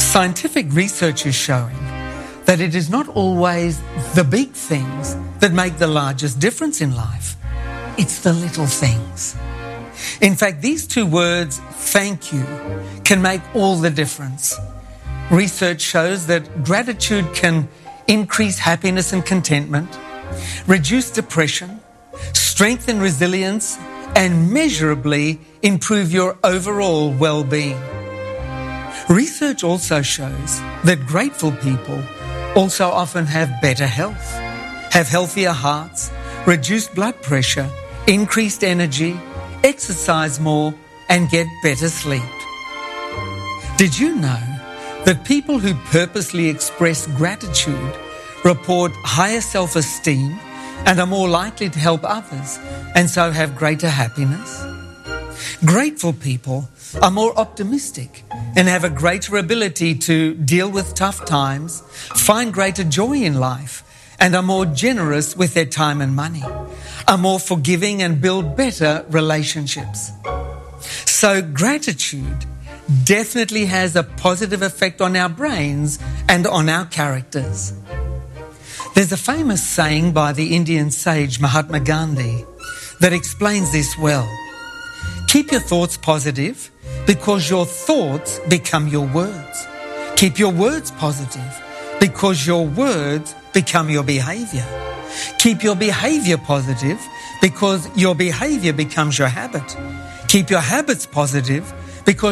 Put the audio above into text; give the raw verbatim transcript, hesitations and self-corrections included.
Scientific research is showing that it is not always the big things that make the largest difference in life. It's the little things. In fact, these two words, thank you, can make all the difference. Research shows that gratitude can increase happiness and contentment, reduce depression, strengthen resilience, and measurably improve your overall well-being. Research also shows that grateful people also often have better health, have healthier hearts, reduced blood pressure, increased energy, exercise more, and get better sleep. Did you know that people who purposely express gratitude report higher self-esteem and are more likely to help others and so have greater happiness? Grateful people are more optimistic and have a greater ability to deal with tough times, find greater joy in life, and are more generous with their time and money, are more forgiving and build better relationships. So gratitude definitely has a positive effect on our brains and on our characters. There's a famous saying by the Indian sage Mahatma Gandhi that explains this well. Keep your thoughts positive because your thoughts become your words. Keep your words positive because your words become your behavior. Keep your behavior positive because your behavior becomes your habit. Keep your habits positive because